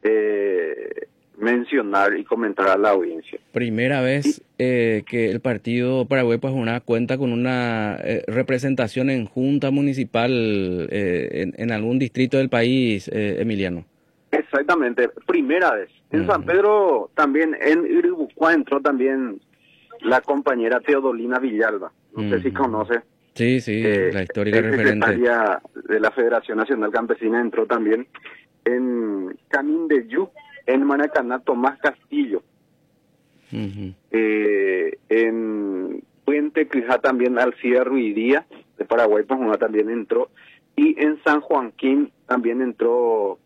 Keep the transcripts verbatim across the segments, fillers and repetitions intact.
eh, mencionar y comentar a la audiencia. Primera vez eh, que el partido Paraguay pues una cuenta con una eh, representación en junta municipal eh, en, en algún distrito del país, eh, Emiliano. Exactamente, primera vez. En uh-huh. San Pedro también, en Iribucuá entró también la compañera Teodolina Villalba, no uh-huh. sé si conoce. Sí, sí, eh, la histórica referente. Secretaria de la Federación Nacional Campesina entró también. En Canindeyú, en Maracaná, Tomás Castillo. Uh-huh. Eh, en Puente Crijá también Alcida Ruidía, de Paraguay, pues una también entró. Y en San Joaquín también entró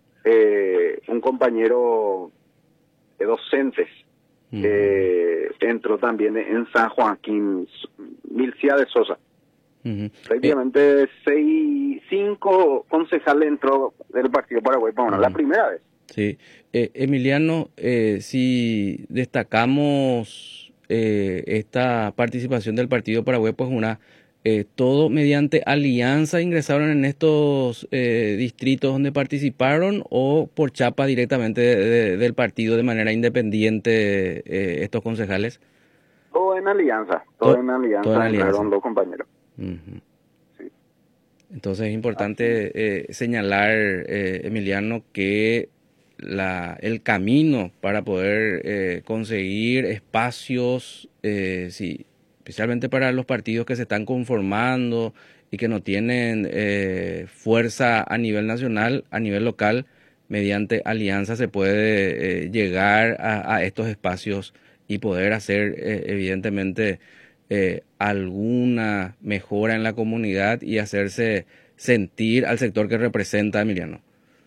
eh, un compañero de docentes. Uh-huh. Eh, entró también en San Joaquín, Milcia de Sosa. Uh-huh. Prácticamente eh, seis, cinco concejales entró del Partido Paraguay para uh-huh. la primera vez. Sí, eh, Emiliano, eh, si destacamos eh, esta participación del Partido Paraguay, pues una, eh, todo mediante alianza ingresaron en estos eh, distritos donde participaron o por chapa directamente de, de, del partido de manera independiente eh, estos concejales. Todo en alianza, todo, todo en alianza, todo en alianza. Dos compañeros. Uh-huh. Sí. Entonces es importante eh, señalar, eh, Emiliano, que la, el camino para poder eh, conseguir espacios, eh, sí, especialmente para los partidos que se están conformando y que no tienen eh, fuerza a nivel nacional, a nivel local, mediante alianza se puede eh, llegar a, a estos espacios y poder hacer eh, evidentemente eh, alguna mejora en la comunidad y hacerse sentir al sector que representa, Emiliano.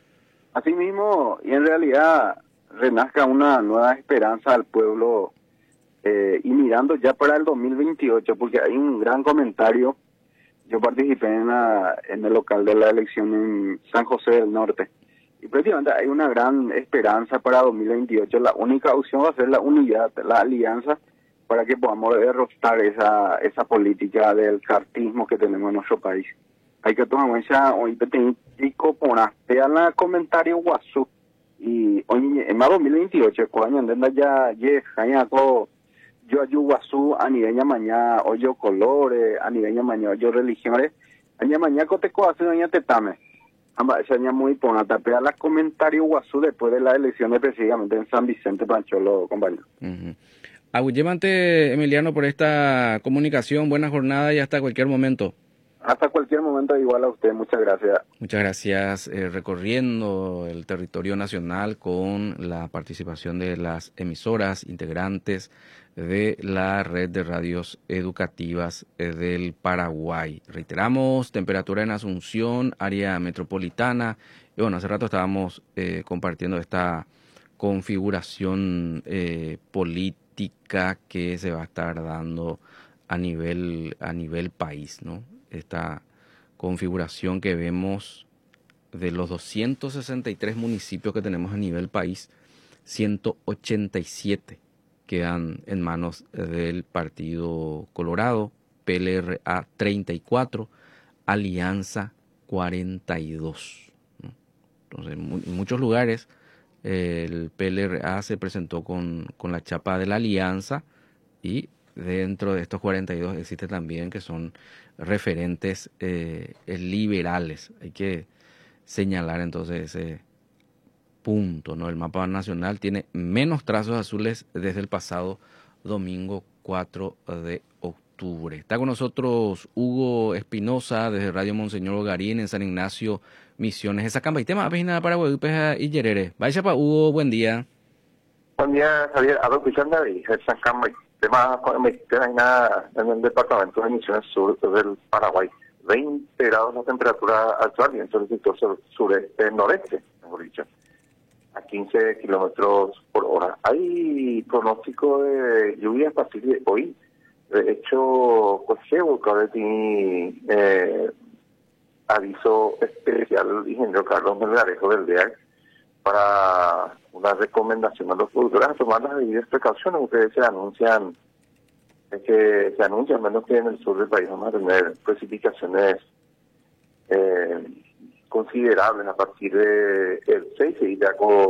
Asimismo, y en realidad renazca una nueva esperanza al pueblo eh, y mirando ya para el dos mil veintiocho, porque hay un gran comentario. Yo participé en, la, en el local de la elección en San José del Norte y prácticamente hay una gran esperanza para dos mil veintiocho. La única opción va a ser la unidad, la alianza, para que podamos derrotar esa esa política del cartismo que tenemos en nuestro país. Hay que tomar mucha hoy pico por la comentario guasu y hoy en más dos mil veintiocho cuando anda ya ya todo yo ayu guasu a nivel mañana o yo colores a nivel mañana yo religiones aña mañana cote hace aña tetame amba esa aña muy por tapea la comentario guasu después de la elección específicamente en San Vicente Pancholo, compañero. Uh-huh. Agüillemante, Emiliano, por esta comunicación, buena jornada y hasta cualquier momento. Hasta cualquier momento, igual a usted, muchas gracias. Muchas gracias, eh, recorriendo el territorio nacional con la participación de las emisoras integrantes de la red de radios educativas eh, del Paraguay. Reiteramos, temperatura en Asunción, área metropolitana, y bueno, hace rato estábamos eh, compartiendo esta configuración eh, política que se va a estar dando a nivel, a nivel país, ¿no? Esta configuración que vemos de los doscientos sesenta y tres municipios que tenemos a nivel país, ciento ochenta y siete quedan en manos del Partido Colorado, P L R A treinta y cuatro, Alianza cuarenta y dos, ¿no? Entonces, en muchos lugares eh, el P L R A se presentó con, con la chapa de la Alianza y dentro de estos cuarenta y dos existe también que son referentes eh, liberales. Hay que señalar entonces ese punto, ¿no? El mapa nacional tiene menos trazos azules desde el pasado domingo cuatro de octubre. Está con nosotros Hugo Espinosa desde Radio Monseñor Ogarín en San Ignacio, Misiones. Esa camba y tema página para Paraguay y Yerere. Vaya para Hugo, buen día. Buen día, Javier. A ver, escuchando y esa camba tema en el departamento de Misiones Sur del Paraguay. veinte grados la temperatura actual y en todo el sector sureste, noreste, mejor dicho, a quince kilómetros por hora. Hay pronóstico de lluvia a partir de hoy. De hecho, pues se busca de eh, aviso especial ingeniero Carlos Melgarejo del D E A C para una recomendación a los productores a tomar las debidas precauciones. Ustedes se anuncian, es que se anuncia, al menos que en el sur del país vamos a tener precipitaciones eh, considerables a partir del seis y ya con